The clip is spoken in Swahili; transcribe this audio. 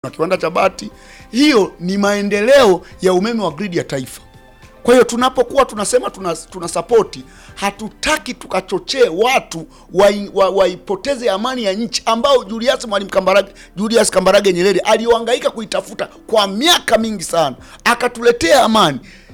na kiwanda cha bati. Hiyo ni maendeleo ya umeme wa gridi ya taifa. Kwa hiyo tunapokuwa tunasema tuna support, hatutaki tukachochee watu waipoteze amani ya nchi ambao Julius Kambarage Nyerere aliohangaika kuitafuta kwa miaka mingi sana, akatuletea amani.